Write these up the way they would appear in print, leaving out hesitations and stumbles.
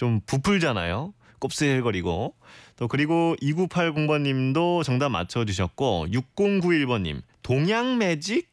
좀 부풀잖아요. 곱슬거리고. 또 그리고 2980번님도 정답 맞춰주셨고 6091번님 동양 매직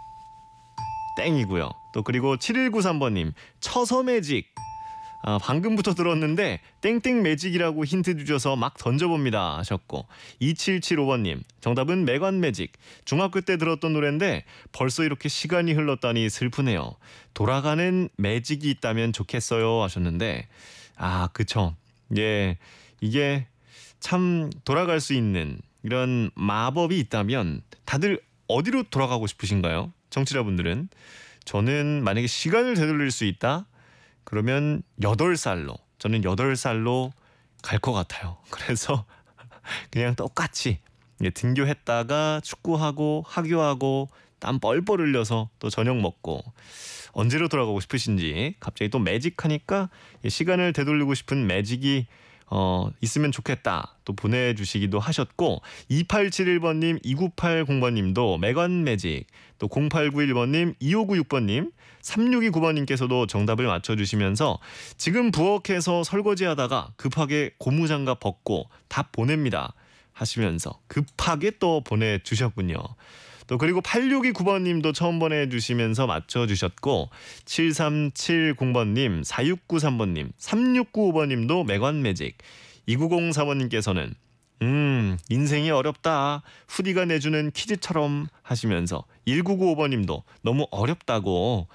땡이고요. 또 그리고 7193번님 처서 매직 방금부터 들었는데 땡땡 매직이라고 힌트 주셔서 막 던져봅니다 하셨고 2775번님 정답은 매관 매직 중학교 때 들었던 노래인데 벌써 이렇게 시간이 흘렀다니 슬프네요. 돌아가는 매직이 있다면 좋겠어요 하셨는데 그쵸. 예, 이게 참 돌아갈 수 있는 이런 마법이 있다면 다들 어디로 돌아가고 싶으신가요? 청취자분들은. 저는 만약에 시간을 되돌릴 수 있다? 그러면 8살로 저는 8살로 갈 것 같아요. 그래서 그냥 똑같이 등교했다가 축구하고 학교하고 땀 뻘뻘 흘려서 또 저녁 먹고 언제로 돌아가고 싶으신지 갑자기 또 매직하니까 시간을 되돌리고 싶은 매직이 있으면 좋겠다 또 보내주시기도 하셨고 2871번님 2980번님도 매관 매직 또 0891번님 2596번님 3629번님께서도 정답을 맞춰주시면서 지금 부엌에서 설거지하다가 급하게 고무장갑 벗고 답 보냅니다 하시면서 급하게 또 보내주셨군요. 또 그리고 8629번님도 처음 보내주시면서 맞춰주셨고 7370번님 4693번님 3695번님도 매관 매직 2904번님께서는 인생이 어렵다 후디가 내주는 퀴즈처럼 하시면서 1995번님도 너무 어렵다고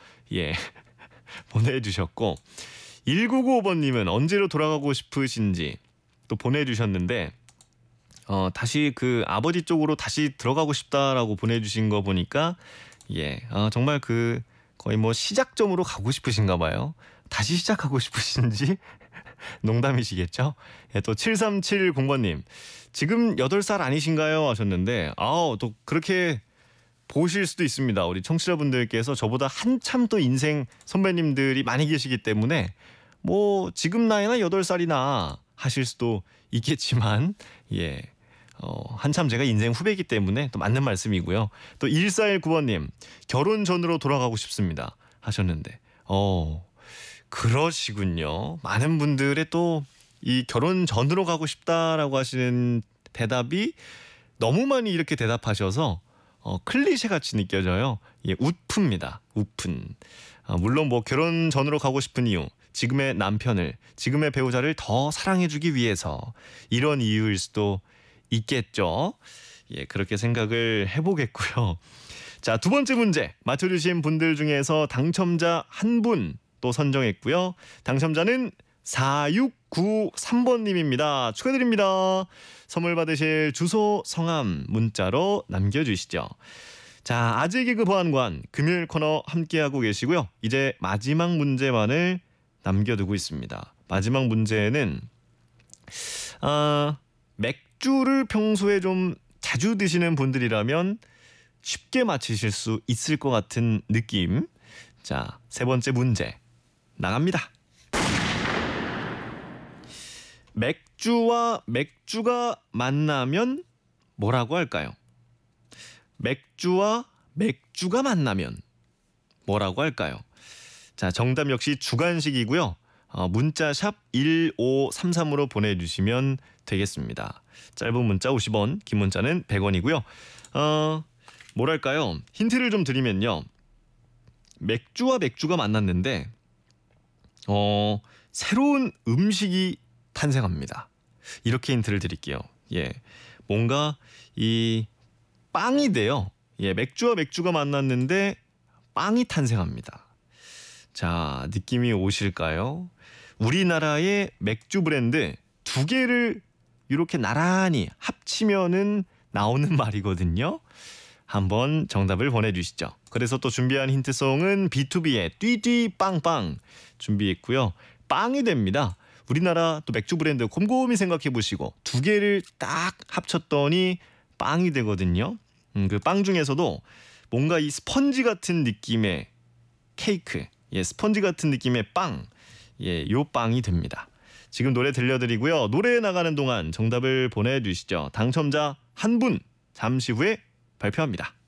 보내주셨고 1995번님은 언제로 돌아가고 싶으신지 또 보내주셨는데 다시 그 아버지 쪽으로 다시 들어가고 싶다라고 보내주신 거 보니까 정말 그 거의 뭐 시작점으로 가고 싶으신가 봐요. 다시 시작하고 싶으신지 농담이시겠죠? 또 7370번님 지금 8살 아니신가요? 하셨는데 또 그렇게 보실 수도 있습니다. 우리 청취자분들께서 저보다 한참 또 인생 선배님들이 많이 계시기 때문에 뭐 지금 나이나 8살이나 하실 수도 있겠지만 한참 제가 인생 후배이기 때문에 또 맞는 말씀이고요. 또 1419번님 결혼 전으로 돌아가고 싶습니다 하셨는데 그러시군요. 많은 분들의 또 이 결혼 전으로 가고 싶다라고 하시는 대답이 너무 많이 이렇게 대답하셔서 클리셰 같이 느껴져요. 우프입니다. 우픈. 물론 뭐 결혼 전으로 가고 싶은 이유 지금의 남편을 지금의 배우자를 더 사랑해주기 위해서 이런 이유일 수도 있겠죠. 그렇게 생각을 해보겠고요. 자, 두 번째 문제 맞춰주신 분들 중에서 당첨자 한 분 또 선정했고요. 당첨자는 4693번님입니다. 축하드립니다. 선물 받으실 주소, 성함 문자로 남겨주시죠. 자, 아재 개그 보안관 금요일 코너 함께하고 계시고요. 이제 마지막 문제만을 남겨두고 있습니다. 마지막 문제는 맥주를 평소에 좀 자주 드시는 분들이라면 쉽게 맞히실 수 있을 것 같은 느낌. 자, 세 번째 문제 나갑니다. 맥주와 맥주가 만나면 뭐라고 할까요? 맥주와 맥주가 만나면 뭐라고 할까요? 자, 정답 역시 주관식이고요. 문자 샵 1533으로 보내주시면 되겠습니다. 짧은 문자 50원, 긴 문자는 100원이고요. 뭐랄까요? 힌트를 좀 드리면요. 맥주와 맥주가 만났는데 새로운 음식이 탄생합니다. 이렇게 힌트를 드릴게요. 뭔가 이 빵이 돼요. 맥주와 맥주가 만났는데 빵이 탄생합니다. 자, 느낌이 오실까요? 우리나라의 맥주 브랜드 두 개를 이렇게 나란히 합치면은 나오는 말이거든요. 한번 정답을 보내주시죠. 그래서 또 준비한 힌트송은 B2B의 띠띠 빵빵 준비했고요. 빵이 됩니다. 우리나라 또 맥주 브랜드 곰곰이 생각해 보시고 두 개를 딱 합쳤더니 빵이 되거든요. 그 빵 중에서도 뭔가 이 스펀지 같은 느낌의 케이크, 스펀지 같은 느낌의 빵, 요 빵이 됩니다. 지금 노래 들려드리고요. 노래 나가는 동안 정답을 보내주시죠. 당첨자 한 분 잠시 후에 발표합니다.